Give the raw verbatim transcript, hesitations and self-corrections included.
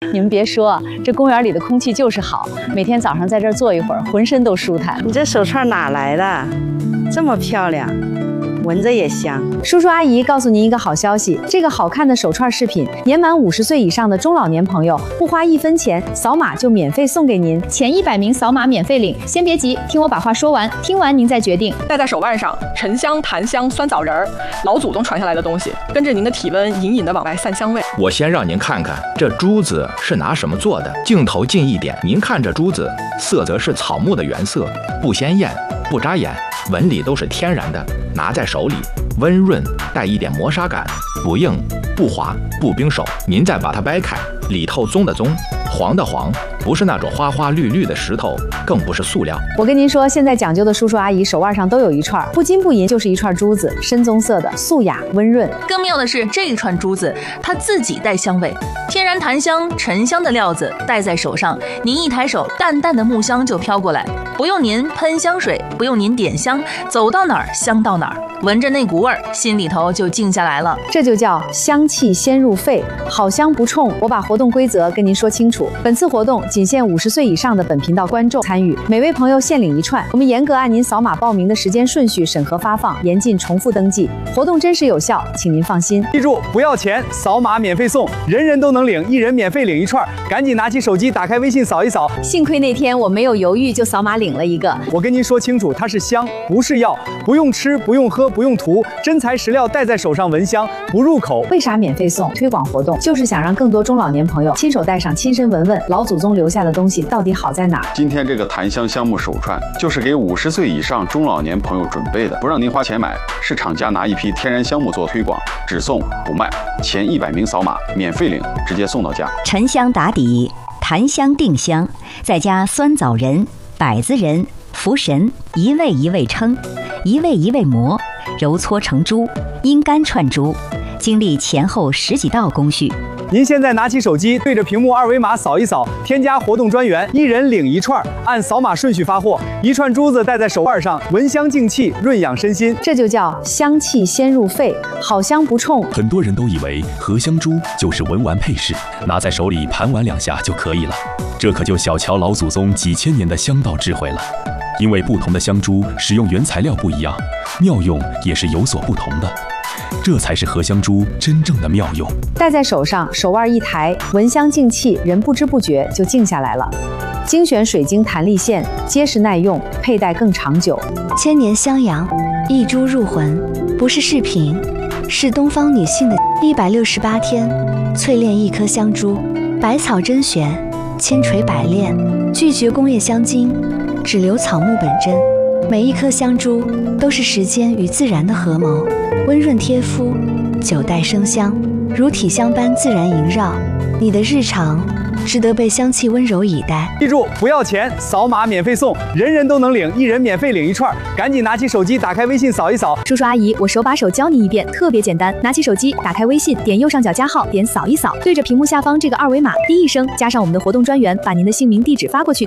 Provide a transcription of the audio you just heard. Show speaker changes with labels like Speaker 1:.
Speaker 1: 你们别说，这公园里的空气就是好，每天早上在这儿坐一会儿，浑身都舒坦。
Speaker 2: 你这手串哪来的？这么漂亮，闻着也香。
Speaker 1: 叔叔阿姨告诉您一个好消息，这个好看的手串饰品，年满五十岁以上的中老年朋友不花一分钱，扫码就免费送给您，前一百名扫码免费领。先别急，听我把话说完，听完您再决定。
Speaker 3: 戴在手腕上，沉香、檀香、酸枣仁儿，老祖宗传下来的东西，跟着您的体温隐隐的往外散香味。
Speaker 4: 我先让您看看这珠子是拿什么做的，镜头近一点，您看这珠子，色泽是草木的原色，不鲜艳，不扎眼，纹理都是天然的，拿在手里温润，带一点磨砂感，不硬不滑不冰手。您再把它掰开，里头棕的棕，黄的黄，不是那种花花绿绿的石头，更不是塑料。
Speaker 1: 我跟您说，现在讲究的叔叔阿姨手腕上都有一串，不金不银就是一串珠子，深棕色的，素雅温润。
Speaker 5: 更妙的是，这一串珠子它自己带香味，天然檀香、沉香的料子戴在手上，您一抬手，淡淡的木香就飘过来，不用您喷香水，不用您点香，走到哪儿香到哪儿，闻着那股味儿，心里头就静下来了。
Speaker 1: 这就叫香气先入肺，好香不冲。我把活动规则跟您说清楚，本次活动仅限五十岁以上的本频道观众参与，每位朋友限领一串。我们严格按您扫码报名的时间顺序审核发放，严禁重复登记，活动真实有效，请您放心。
Speaker 6: 记住，不要钱，扫码免费送，人人都能领，一人免费领一串。赶紧拿起手机，打开微信扫一扫。
Speaker 1: 幸亏那天我没有犹豫，就扫码领了一个。
Speaker 6: 我跟您说清楚，它是香，不是药，不用吃，不用喝，不用涂，真材实料，戴在手上闻香，不入口。
Speaker 1: 为啥免费送？推广活动就是想让更多中老年朋友亲手戴上，亲身闻闻老祖宗留下的东西到底好在哪儿。
Speaker 7: 今天这个檀香香木手串就是给五十岁以上中老年朋友准备的，不让您花钱买，是厂家拿一批天然香木做推广，只送不卖，前一百名扫码免费领，直接送到家。
Speaker 8: 沉香打底，檀香定香，再加酸枣仁、柏子仁、茯神，一味一味称，一味一味磨，揉搓成珠，阴干串珠，经历前后十几道工序。
Speaker 6: 您现在拿起手机，对着屏幕二维码扫一扫，添加活动专员，一人领一串，按扫码顺序发货，一串珠子戴在手腕上，闻香静气，润养身心。
Speaker 1: 这就叫香气先入肺，好香不冲。
Speaker 9: 很多人都以为合香珠就是文玩配饰，拿在手里盘玩两下就可以了，这可就小瞧老祖宗几千年的香道智慧了。因为不同的香珠使用原材料不一样，妙用也是有所不同的。这才是合香珠真正的妙用。
Speaker 1: 戴在手上，手腕一抬，闻香静气，人不知不觉就静下来了。精选水晶弹力线，结实耐用，佩戴更长久。
Speaker 10: 千年香阳，一珠入魂，不是饰品，是东方女性的一百六十八天淬炼一颗香珠，百草甄选，千锤百炼，拒绝工业香精，只留草木本真。每一颗香珠都是时间与自然的合谋，温润贴肤，久待生香，如体香般自然萦绕。你的日常值得被香气温柔以待。
Speaker 6: 记住，不要钱，扫码免费送，人人都能领，一人免费领一串。赶紧拿起手机，打开微信扫一扫。
Speaker 1: 叔叔阿姨，我手把手教你一遍，特别简单。拿起手机，打开微信，点右上角加号，点扫一扫，对着屏幕下方这个二维码，滴一声加上我们的活动专员，把您的姓名、地址发过去。